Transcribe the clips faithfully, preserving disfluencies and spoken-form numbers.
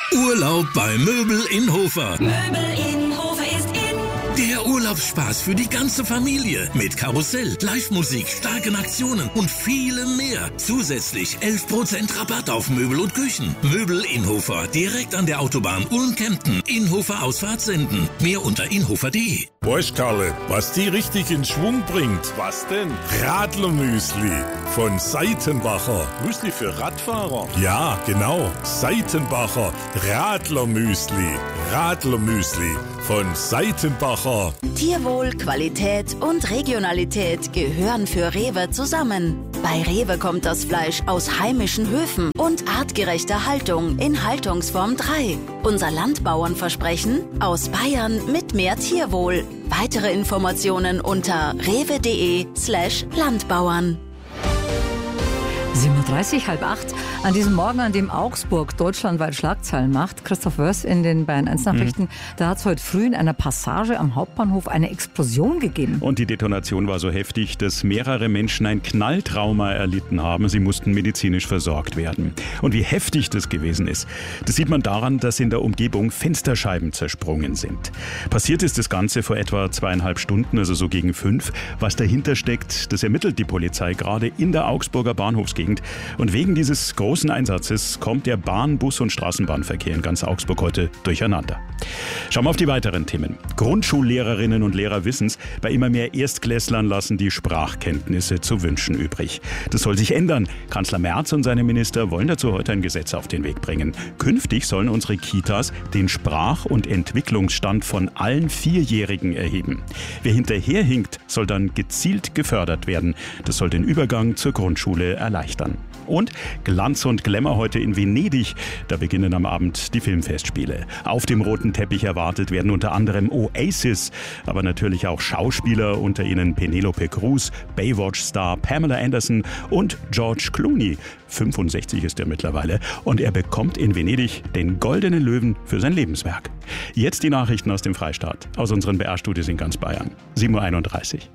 Urlaub bei Möbel in Hofer. Möbel in Hofer ist in. Der Urlaubsspaß für die ganze Familie. Mit Karussell, Live-Musik, starken Aktionen und vielem mehr. Zusätzlich elf Prozent Rabatt auf Möbel und Küchen. Möbel in Hofer, direkt an der Autobahn Ulm-Kempten. Inhofer Ausfahrt senden. Mehr unter inhofer punkt de. Weißt, Karle, was die richtig in Schwung bringt? Was denn? Radlermüsli von Seitenbacher. Müsli für Radfahrer? Ja, genau. Seitenbacher Radlermüsli. Radlermüsli von Seitenbacher. Tierwohl, Qualität und Regionalität gehören für Rewe zusammen. Bei Rewe kommt das Fleisch aus heimischen Höfen und artgerechter Haltung in Haltungsform drei. Unser Landbauernversprechen: aus Bayern mit mehr Tierwohl. Weitere Informationen unter rewe.de slash Landbauern. sieben Uhr dreißig, halb acht. An diesem Morgen, an dem Augsburg deutschlandweit Schlagzeilen macht, Christoph Wörs in den Bayern eins Nachrichten, mhm. da hat es heute früh in einer Passage am Hauptbahnhof eine Explosion gegeben. Und die Detonation war so heftig, dass mehrere Menschen ein Knalltrauma erlitten haben. Sie mussten medizinisch versorgt werden. Und wie heftig das gewesen ist, das sieht man daran, dass in der Umgebung Fensterscheiben zersprungen sind. Passiert ist das Ganze vor etwa zweieinhalb Stunden, also so gegen fünf. Was dahinter steckt, das ermittelt die Polizei gerade in der Augsburger Bahnhofsgegend. Und wegen dieses großen Einsatzes kommt der Bahn-, Bus- und Straßenbahnverkehr in ganz Augsburg heute durcheinander. Schauen wir auf die weiteren Themen. Grundschullehrerinnen und Lehrer wissen's, bei immer mehr Erstklässlern lassen die Sprachkenntnisse zu wünschen übrig. Das soll sich ändern. Kanzler Merz und seine Minister wollen dazu heute ein Gesetz auf den Weg bringen. Künftig sollen unsere Kitas den Sprach- und Entwicklungsstand von allen Vierjährigen erheben. Wer hinterherhinkt, soll dann gezielt gefördert werden. Das soll den Übergang zur Grundschule erleichtern. Und Glanz und Glamour heute in Venedig. Da beginnen am Abend die Filmfestspiele. Auf dem roten Teppich erwartet werden unter anderem Oasis, aber natürlich auch Schauspieler, unter ihnen Penelope Cruz, Baywatch-Star Pamela Anderson und George Clooney. fünfundsechzig ist er mittlerweile und er bekommt in Venedig den Goldenen Löwen für sein Lebenswerk. Jetzt die Nachrichten aus dem Freistaat, aus unseren B R-Studios in ganz Bayern. sieben Uhr einunddreißig.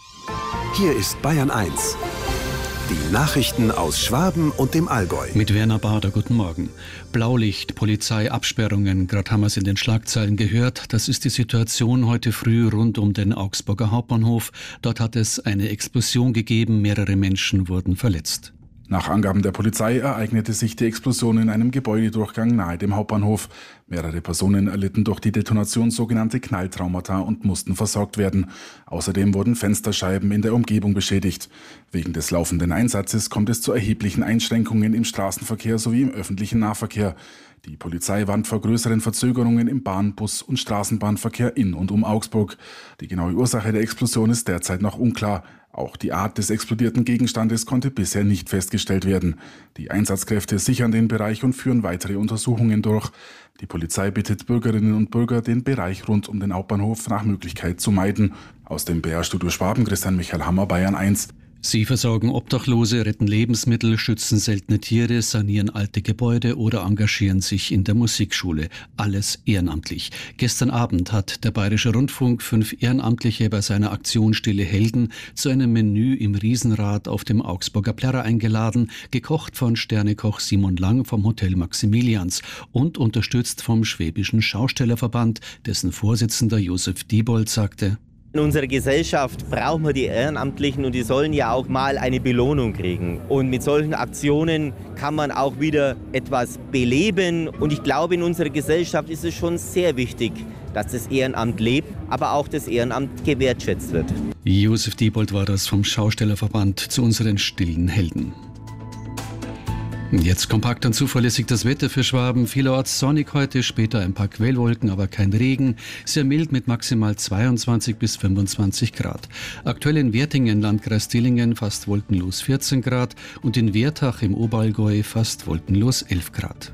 Hier ist Bayern eins. Die Nachrichten aus Schwaben und dem Allgäu. Mit Werner Bader, guten Morgen. Blaulicht, Polizei, Absperrungen, gerade haben wir es in den Schlagzeilen gehört. Das ist die Situation heute früh rund um den Augsburger Hauptbahnhof. Dort hat es eine Explosion gegeben, mehrere Menschen wurden verletzt. Nach Angaben der Polizei ereignete sich die Explosion in einem Gebäudedurchgang nahe dem Hauptbahnhof. Mehrere Personen erlitten durch die Detonation sogenannte Knalltraumata und mussten versorgt werden. Außerdem wurden Fensterscheiben in der Umgebung beschädigt. Wegen des laufenden Einsatzes kommt es zu erheblichen Einschränkungen im Straßenverkehr sowie im öffentlichen Nahverkehr. Die Polizei warnt vor größeren Verzögerungen im Bahn-, Bus- und Straßenbahnverkehr in und um Augsburg. Die genaue Ursache der Explosion ist derzeit noch unklar. Auch die Art des explodierten Gegenstandes konnte bisher nicht festgestellt werden. Die Einsatzkräfte sichern den Bereich und führen weitere Untersuchungen durch. Die Polizei bittet Bürgerinnen und Bürger, den Bereich rund um den Hauptbahnhof nach Möglichkeit zu meiden. Aus dem B R-Studio Schwaben, Christian Michael Hammer, Bayern eins. Sie versorgen Obdachlose, retten Lebensmittel, schützen seltene Tiere, sanieren alte Gebäude oder engagieren sich in der Musikschule. Alles ehrenamtlich. Gestern Abend hat der Bayerische Rundfunk fünf Ehrenamtliche bei seiner Aktion Stille Helden zu einem Menü im Riesenrad auf dem Augsburger Plärrer eingeladen, gekocht von Sternekoch Simon Lang vom Hotel Maximilians und unterstützt vom Schwäbischen Schaustellerverband, dessen Vorsitzender Josef Diebold sagte: In unserer Gesellschaft brauchen wir die Ehrenamtlichen und die sollen ja auch mal eine Belohnung kriegen. Und mit solchen Aktionen kann man auch wieder etwas beleben. Und ich glaube, in unserer Gesellschaft ist es schon sehr wichtig, dass das Ehrenamt lebt, aber auch das Ehrenamt gewertschätzt wird. Josef Diebold war das vom Schaustellerverband zu unseren stillen Helden. Jetzt kompakt und zuverlässig das Wetter für Schwaben. Vielerorts sonnig heute, später ein paar Quellwolken, aber kein Regen. Sehr mild mit maximal zweiundzwanzig bis fünfundzwanzig Grad. Aktuell in Wertingen, Landkreis Dillingen, fast wolkenlos vierzehn Grad und in Wertach im Oberallgäu fast wolkenlos elf Grad.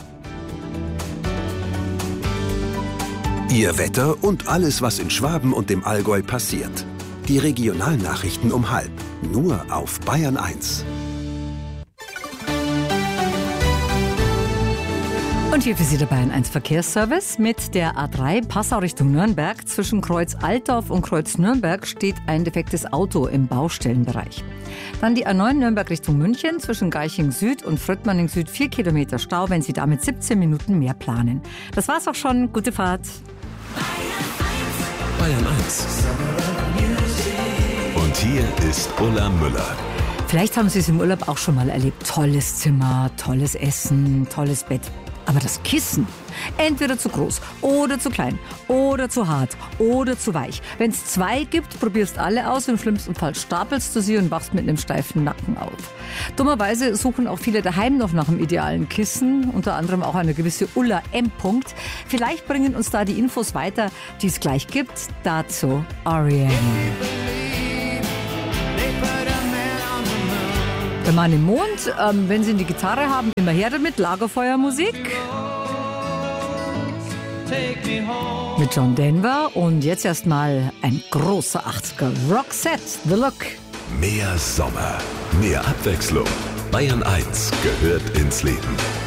Ihr Wetter und alles, was in Schwaben und dem Allgäu passiert. Die Regionalnachrichten um halb. Nur auf Bayern eins. Und hier für Sie der Bayern eins Verkehrsservice. Mit der A drei Passau Richtung Nürnberg zwischen Kreuz Altdorf und Kreuz Nürnberg steht ein defektes Auto im Baustellenbereich. Dann die A neun Nürnberg Richtung München zwischen Geiching Süd und Fröttmanning Süd vier Kilometer Stau, wenn Sie damit siebzehn Minuten mehr planen. Das war's auch schon. Gute Fahrt. Bayern eins. Und hier ist Ulla Müller. Vielleicht haben Sie es im Urlaub auch schon mal erlebt. Tolles Zimmer, tolles Essen, tolles Bett. Aber das Kissen, entweder zu groß oder zu klein oder zu hart oder zu weich. Wenn es zwei gibt, probierst alle aus. Im schlimmsten Fall stapelst du sie und wachst mit einem steifen Nacken auf. Dummerweise suchen auch viele daheim noch nach einem idealen Kissen, unter anderem auch eine gewisse Ulla M. Vielleicht bringen uns da die Infos weiter, die es gleich gibt. Dazu R E M. Der Mann im Mond, ähm, wenn Sie eine Gitarre haben, immer her damit, Lagerfeuermusik. Mit John Denver und jetzt erstmal ein großer achtziger Roxette, The Look. Mehr Sommer, mehr Abwechslung. Bayern eins gehört ins Leben.